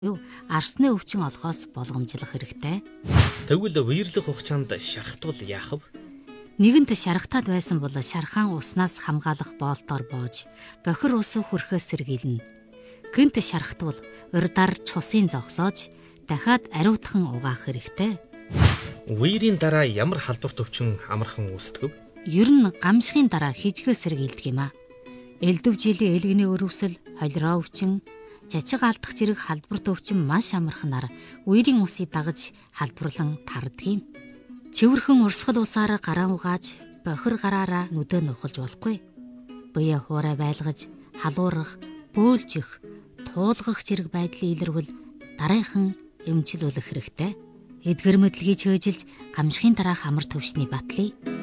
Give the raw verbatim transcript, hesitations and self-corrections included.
юу арсны өвчин олохоос болгоомжлох хэрэгтэй. Тэгвэл үерлэх хугацаанд шархтвал яах вэ? Нэгэнт шархтаад байсан бол шархаан уснаас хамгаалах боолтоор боож бохир ус хүрхээс сэргийлнэ. Гэнт шархтвал урдаар цусын зогсоож дахиад ариутхан угаах хэрэгтэй. Үерийн дараа ямар халдварт өвчин амархан үүсдэг вэ? Ер нь гамшигын дараа хижгээс сэргийлдэг юм а. Элдв жилийн ээлгэний өрөвсөл, холероо өвчин, жажиг алдах зэрэг халдварт өвчин маш амарханаар үерийн усыг дагаж халдварлан тардаг юм. Цэвэрхэн урсгал усаар гараа угааж, бохир гараараа нүдэ нухалж болохгүй. Буяа хуурай байлгаж, халуурах, бөөлжих, туулгах зэрэг байдлын илэрвэл дараахан эмчилүүлэх хэрэгтэй. Эдгэр мэдлэгийг чөөжилж гамшигын дараах амар төвшний батлыг